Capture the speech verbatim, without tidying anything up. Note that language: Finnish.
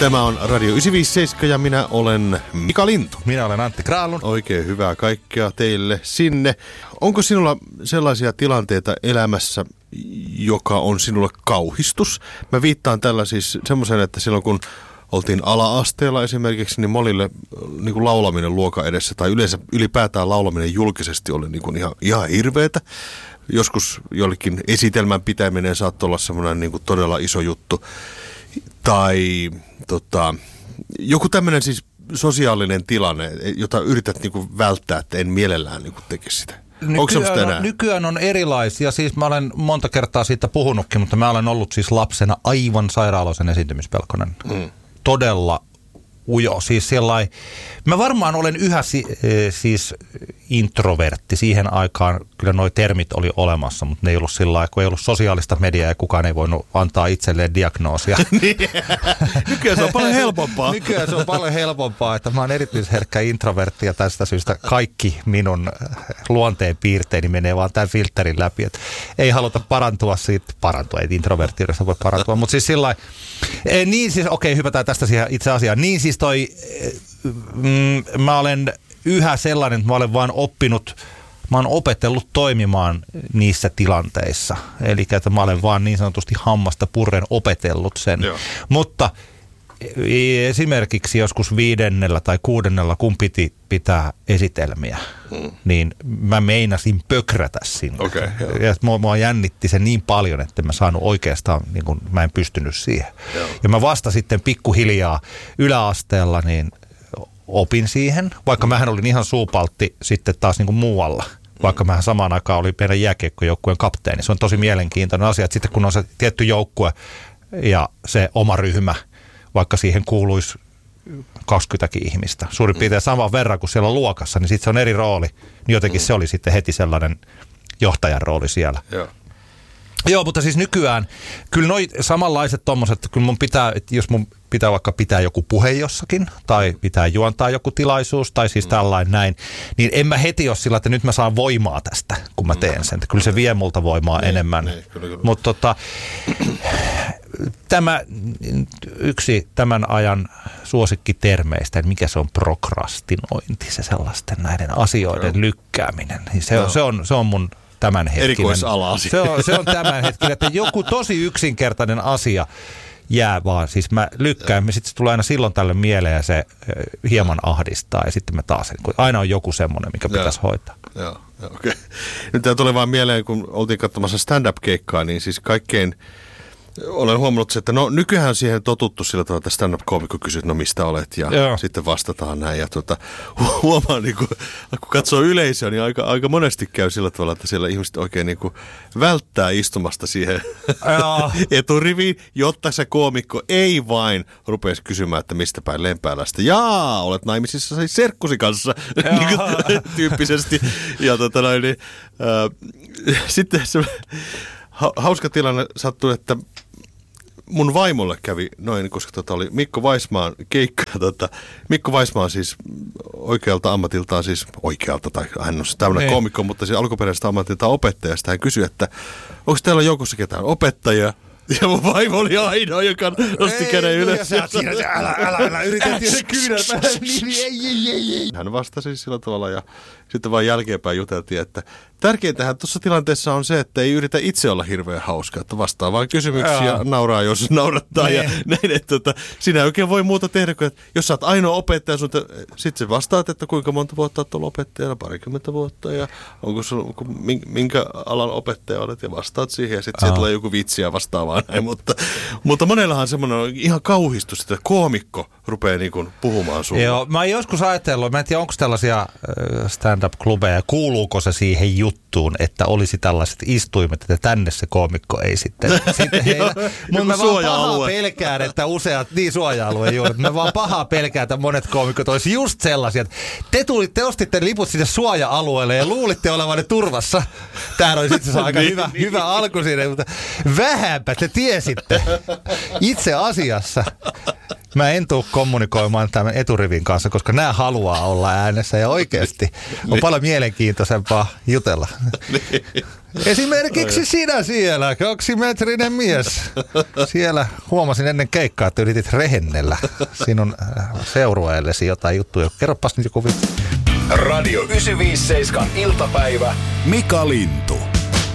Tämä on Radio yhdeksänsataaviisikymmentäseitsemän ja minä olen Mika Lintu. Minä olen Antti Granlund. Oikein hyvää kaikkea teille sinne. Onko sinulla sellaisia tilanteita elämässä, joka on sinulle kauhistus? Mä viittaan tällä siis semmoisen, että silloin kun oltiin ala-asteella esimerkiksi, niin monille niin kuin laulaminen luokan edessä tai yleensä ylipäätään laulaminen julkisesti oli niin kuin ihan, ihan hirveetä. Joskus jollekin esitelmän pitäminen saattoi olla semmoinen niin kuin todella iso juttu. Tai tota, joku tämmöinen siis sosiaalinen tilanne, jota yrität niin kuin välttää, että en mielellään niin kuin tekisi sitä. Nykyään on, nykyään on erilaisia, siis mä olen monta kertaa siitä puhunutkin, mutta mä olen ollut siis lapsena aivan sairaaloisen esiintymispelkonen. Hmm. Todella ujo, siis sellainen, mä varmaan olen yhä si, siis introvertti siihen aikaan, kyllä nuo termit oli olemassa, mutta ne ei ollut sillä lailla, kun ei ollut sosiaalista mediaa ja kukaan ei voinut antaa itselleen diagnoosia. Nykyään se on paljon helpompaa. Nykyään se on paljon helpompaa, että mä oon erityisherkkä introvertti ja tästä syystä kaikki minun luonteen piirteeni menee vaan tämän filterin läpi, että ei haluta parantua siitä, parantua, ei introverttiudesta voi parantua, mutta siis sillä lailla, niin siis, okei, hypätään tästä siihen itse asiaan, niin siis toi, mm, mä olen yhä sellainen, että mä olen vaan oppinut, mä oon opetellut toimimaan niissä tilanteissa. Eli että mä olen vaan niin sanotusti hammasta purren opetellut sen. Joo. Mutta esimerkiksi joskus viidennellä tai kuudennella, kun piti pitää esitelmiä, hmm. niin mä meinasin pökrätä sinne. Okay, ja mua, mua jännitti se niin paljon, että mä saanut oikeastaan, niin kun mä en pystynyt siihen. Joo. Ja mä vasta sitten pikkuhiljaa yläasteella, niin opin siihen, vaikka mähän olin ihan suupaltti sitten taas niin kuin muualla, vaikka mähän samaan aikaan oli meidän jääkiekkojoukkueen kapteeni. Se on tosi mielenkiintoinen asia, että sitten kun on se tietty joukkue ja se oma ryhmä, vaikka siihen kuuluisi kaksikymmentäkin ihmistä, suurin piirtein saman verran kuin siellä luokassa, niin sitten se on eri rooli. Niin jotenkin se oli sitten heti sellainen johtajan rooli siellä. Joo. Joo, mutta siis nykyään, kyllä noi samanlaiset tommoset, kyllä mun pitää, että jos mun pitää vaikka pitää joku puhe jossakin, tai pitää juontaa joku tilaisuus, tai siis tällainen näin, niin en mä heti ole sillä, että nyt mä saan voimaa tästä, kun mä teen sen. Kyllä se vie multa voimaa ne, enemmän. Mutta tota, tämä yksi tämän ajan suosikkitermeistä, mikä se on prokrastinointi, se sellaisten näiden asioiden lykkääminen. Se on, se on, se on mun tämänhetkinen. Erikoisala-asia. Se on, se on tämänhetkinen, että joku tosi yksinkertainen asia jää vaan. Siis mä lykkään, me sitten se tulee aina silloin tälle mieleen ja se hieman ahdistaa ja sitten me taas, aina on joku semmoinen, mikä pitäisi Joo. hoitaa. Joo, okei. Okay. Nyt tämä tuli vaan mieleen, kun oltiin katsomassa stand-up-keikkaa, niin siis kaikkein olen huomannut, että no nykyään siihen totuttu sillä tavalla, että stand-up-koomikko kysyy, että no mistä olet ja Joo. sitten vastataan näin. Ja tuota, huomaan, niin kun, kun katsoo yleisöä, niin aika, aika monesti käy sillä tavalla, että siellä ihmiset oikein niin kuin välttää istumasta siihen eturiviin, jotta se koomikko ei vain rupeisi kysymään, että mistä päin Lempäälästä. Jaa, olet naimisissa siis serkkusi kanssa niin kuin, tyyppisesti. Ja tota noin, niin, äh, sitten se hauska tilanne sattui, että mun vaimolle kävi noin, koska tota oli Mikko Weissmaan keikka. Tota, Mikko Weissmaa siis oikealta ammatiltaan, siis oikealta, tai hän on tämmöinen koomikko, mutta siis alkuperäisestä ammatiltaan opettajasta. Hän kysyi, että onko teillä joukossa ketään opettajia? Ja mun vaimo oli ainoa, joka nosti käden ylös. Ja siinä, älä, älä, älä, yrität tiedä kyynärpää. Hän vastasi sillä tavalla ja sitten vaan jälkeenpäin juteltiin, että tärkeintähän tuossa tilanteessa on se, että ei yritä itse olla hirveän hauska, että vastaa vaan kysymyksiä ja nauraa, jos naurattaa. Ne. Ja näin, että tota, sinä ei oikein voi muuta tehdä, kun että jos sä oot ainoa opettaja, sitten sä vastaat, että kuinka monta vuotta oot ollut opettajana, parikymmentä vuotta ja onko sun, minkä alan opettaja olet ja vastaat siihen ja sitten sieltä tulee joku vitsi ja vastaavaa näin, mutta, mutta monellahan semmoinen on ihan kauhistus, että koomikko rupeaa niin kuin puhumaan sulle. Joo, mä oon joskus ajatellut, mä en tiedä onko tällaisia stand-up-klubeja, kuuluuko se siihen juttuun, että olisi tällaiset istuimet, että tänne se koomikko ei sitten, sitten heillä. Mutta mä vaan pahaa pelkään, että useat, niin suoja-alueen juuri, mä vaan pahaa pelkään, että monet koomikot olisi just sellaisia, että te tulitte, te ostitte liput sinne suoja-alueelle ja luulitte olevanne turvassa. Tämähän oli sitten se aika niin, hyvä, niin. hyvä alku siinä, mutta vähänpä te tiesitte itse asiassa. Mä en tule kommunikoimaan tämän eturivin kanssa, koska nämä haluaa olla äänessä ja oikeasti on paljon mielenkiintoisempaa jutella. Esimerkiksi Ai. sinä siellä, kaksimetrinen mies. Siellä huomasin ennen keikkaa, että yritit rehennellä sinun seurueellesi jotain juttuja. Kerropas nyt joku vittu. Radio yhdeksänsataaviisikymmentäseitsemän iltapäivä. Mika Lintu.